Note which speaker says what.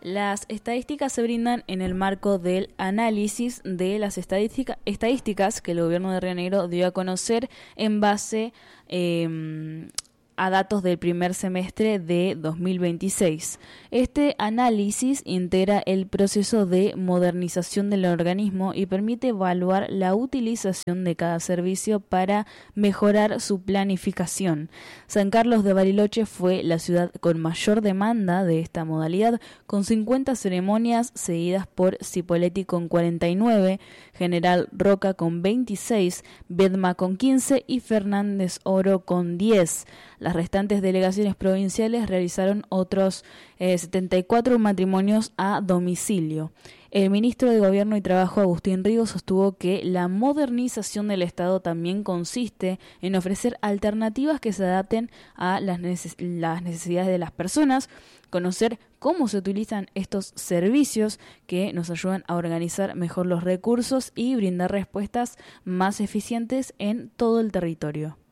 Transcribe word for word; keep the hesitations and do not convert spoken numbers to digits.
Speaker 1: Las estadísticas se brindan en el marco del análisis de las estadística, estadísticas que el gobierno de Río Negro dio a conocer en base eh, a datos del primer semestre de dos mil veintiséis. Este análisis integra el proceso de modernización del organismo y permite evaluar la utilización de cada servicio para mejorar su planificación. San Carlos de Bariloche fue la ciudad con mayor demanda de esta modalidad, con cincuenta ceremonias seguidas por Cipolletti con cuarenta y nueve, General Roca con veintiséis, Viedma con quince y Fernández Oro con diez. Las restantes delegaciones provinciales realizaron otros eh, setenta y cuatro matrimonios a domicilio. El ministro de Gobierno y Trabajo, Agustín Rigo, sostuvo que la modernización del Estado también consiste en ofrecer alternativas que se adapten a las, neces- las necesidades de las personas, conocer cómo se utilizan estos servicios que nos ayudan a organizar mejor los recursos y brindar respuestas más eficientes en todo el territorio.